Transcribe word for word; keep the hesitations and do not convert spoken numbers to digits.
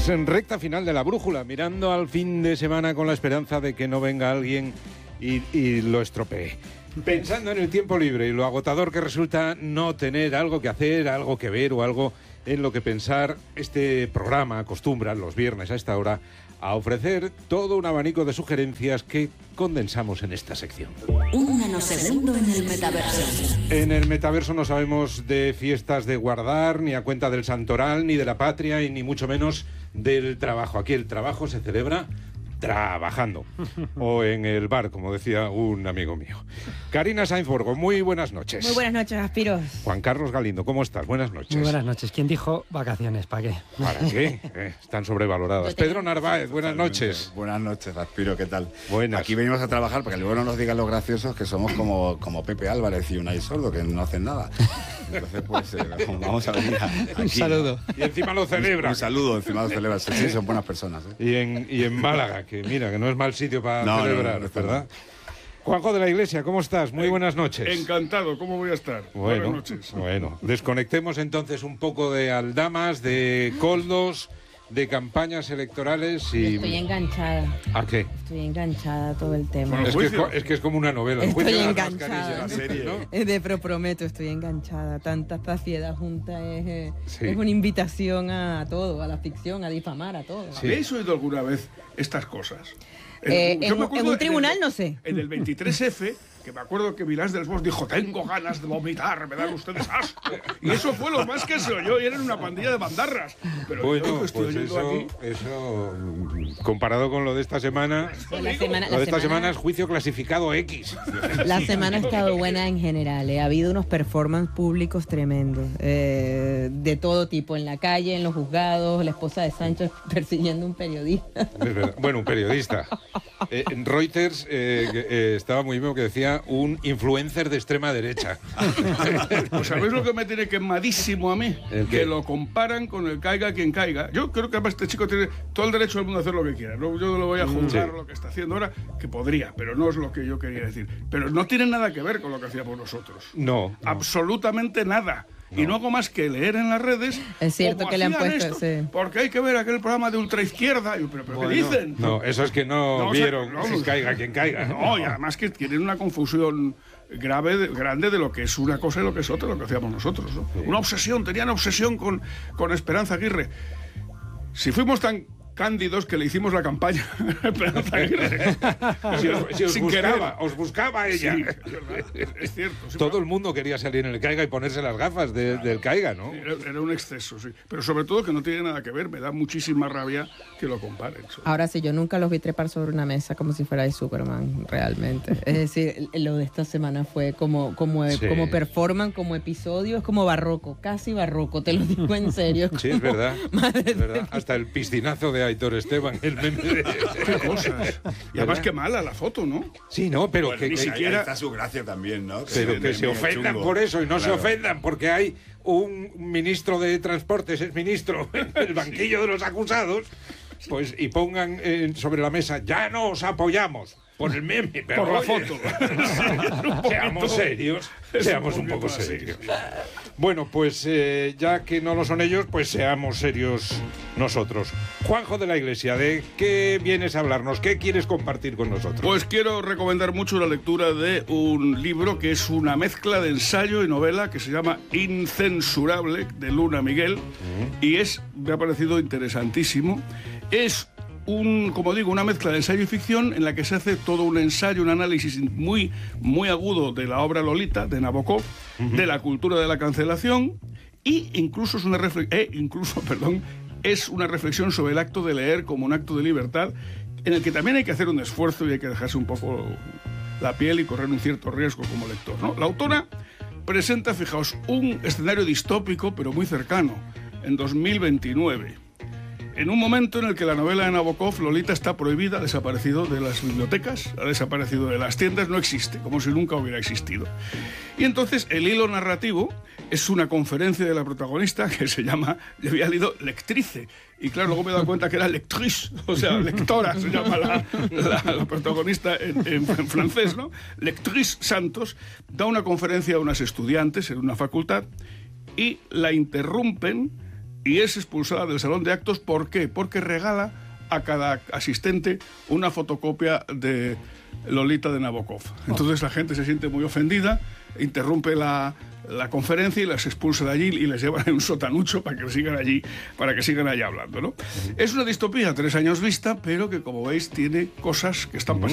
Estamos en recta final de la brújula, mirando al fin de semana con la esperanza de que no venga alguien y, y lo estropee. Pensando en el tiempo libre y lo agotador que resulta no tener algo que hacer, algo que ver o algo en lo que pensar, este programa acostumbra los viernes a esta hora a ofrecer todo un abanico de sugerencias que condensamos en esta sección. Un nanosegundo en el metaverso. En el metaverso no sabemos de fiestas de guardar, ni a cuenta del santoral, ni de la patria, y ni mucho menos del trabajo. Aquí el trabajo se celebra trabajando, o en el bar, como decía un amigo mío. Karina Sainz Borgo, muy buenas noches. Muy buenas noches, Aspiros. Juan Carlos Galindo, ¿cómo estás? Buenas noches. Muy buenas noches. ¿Quién dijo vacaciones? ¿Para qué? ¿Para qué? Eh, están sobrevaloradas. Pedro Narváez, buenas noches. Buenas noches, Aspiro, ¿qué tal? Buenas. Aquí venimos a trabajar para que luego no nos digan los graciosos que somos como, como Pepe Álvarez y Unai Sordo, que no hacen nada. Entonces, pues, eh, vamos a venir a, aquí. Un saludo. Y encima lo celebran. Un saludo, encima lo celebran. Sí, son buenas personas. ¿eh? Y en, y en Málaga, que mira, que no es mal sitio para No, celebrar, no, no, no, ¿verdad? Juanjo de la Iglesia, ¿cómo estás? Muy buenas noches. Encantado, ¿cómo voy a estar? Bueno, Buenas noches. bueno, desconectemos entonces un poco de aldamas, de coldos, de campañas electorales y... Estoy enganchada. ¿A qué? Estoy enganchada a todo el tema. Bueno, Es que es, co- es que es como una novela. El Estoy juicio de las enganchada. mascarillas, La serie. ¿no? Es de, pero prometo, estoy enganchada. Tanta saciedad junta es, eh, Sí. es una invitación a todo, a la ficción, a difamar, a todo. Sí. ¿Habéis oído alguna vez estas cosas? Eh, yo en- me acuerdo en un tribunal, el- no sé. En el veintitrés efe, que me acuerdo que Vilás del Bosque dijo, tengo ganas de vomitar, me dan ustedes asco. Y eso fue lo más que se oyó, y eran una pandilla de bandarras. Pero yo Bueno, que estoy pues oyendo eso, aquí... eso, mm, comparado con lo de esta semana, Pues la semana, lo la de esta semana semana- es juicio clasificado X. La semana ha estado buena en general. eh. Ha habido unos performances públicos tremendos. eh, de todo tipo. En la calle, en los juzgados, la esposa de Sánchez persiguiendo a un periodista. Es verdad. Bueno, un periodista. Eh, en Reuters eh, que, eh, estaba muy bien que decía un influencer de extrema derecha. Pues ¿sabéis lo que me tiene quemadísimo a mí? ¿El qué? Que lo comparan con el caiga quien caiga. Yo creo que además este chico tiene todo el derecho del mundo a hacer lo que quiera. No, yo no lo voy a juzgar Sí. lo que está haciendo ahora, que podría, pero no es lo que yo quería decir. Pero no tiene nada que ver con lo que hacíamos nosotros. No. no. Absolutamente nada. Y no hago más que leer en las redes. Es cierto cómo que le han hacían puesto, esto, sí. porque hay que ver aquel programa de ultraizquierda. Y yo, ¿Pero, pero qué dicen? No, eso es que no, No, o sea, vieron no, si no. caiga quien caiga. No, y además que tienen una confusión grave, de- grande de lo que es una cosa y lo que es otra, lo que hacíamos nosotros, ¿no? Una obsesión, tenían obsesión con, con Esperanza Aguirre. Si fuimos tan cándidos que le hicimos la campaña a Esperanza Aguirre. Si os, si os Sin buscaba, querer. os buscaba ella. Sí, es verdad, es- es cierto. sí, Todo el mundo quería salir en el caiga y ponerse las gafas de- del caiga, ¿no? Era, era un exceso, sí. Pero sobre todo que no tiene nada que ver, me da muchísima rabia que lo comparen. Ahora sí, yo nunca los vi trepar sobre una mesa como si fuera de Superman, realmente. Es decir, lo de esta semana fue como, como, Sí. como performance, como episodio, es como barroco, casi barroco, te lo digo en serio. Sí, es verdad. Madre Es verdad. Hasta el piscinazo de Aitor Esteban, el meme de... Qué cosas. Y además qué mala la foto, ¿no? Sí, no, pero Bueno, que, ni que- siquiera- Ahí está su gracia también, ¿no? pero se que ve se muy ofendan chungo. por eso y no se Claro. ofendan porque hay un ministro de Transportes, es ministro, en el banquillo de los acusados, pues y pongan eh, sobre la mesa, ya no os apoyamos. Por el meme, pero Por la oye, foto. seamos serios, seamos un poco así. serios. Bueno, pues eh, ya que no lo son ellos, pues seamos serios nosotros. Juanjo de la Iglesia, ¿de qué vienes a hablarnos? ¿Qué quieres compartir con nosotros? Pues quiero recomendar mucho la lectura de un libro que es una mezcla de ensayo y novela que se llama Incensurable, de Luna Miguel, y es, me ha parecido interesantísimo. Es un, como digo, una mezcla de ensayo y ficción en la que se hace todo un ensayo, un análisis muy, muy agudo de la obra Lolita, de Nabokov, de la cultura de la cancelación, y incluso es una refle- eh, incluso, perdón, es una reflexión sobre el acto de leer como un acto de libertad, en el que también hay que hacer un esfuerzo y hay que dejarse un poco la piel y correr un cierto riesgo como lector, ¿no? La autora presenta, fijaos, un escenario distópico, pero muy cercano, en dos mil veintinueve. En un momento en el que la novela de Nabokov, Lolita, está prohibida, ha desaparecido de las bibliotecas, ha desaparecido de las tiendas, no existe, como si nunca hubiera existido. Y entonces el hilo narrativo es una conferencia de la protagonista que se llama, le había leído Lectrice, y claro, luego me he dado cuenta que era lectrice, o sea, lectora se llama la, la, la protagonista en, en, en francés, ¿no? Lectrice Santos da una conferencia a unas estudiantes en una facultad y la interrumpen y es expulsada del salón de actos. ¿Por qué? Porque regala a cada asistente una fotocopia de Lolita de Nabokov. Entonces la gente se siente muy ofendida, interrumpe la, la conferencia y las expulsa de allí y les llevan en un sotanucho para que sigan allí, para que sigan allí hablando, ¿no? Es una distopía tres años vista, pero que, como veis, tiene cosas que están pasando.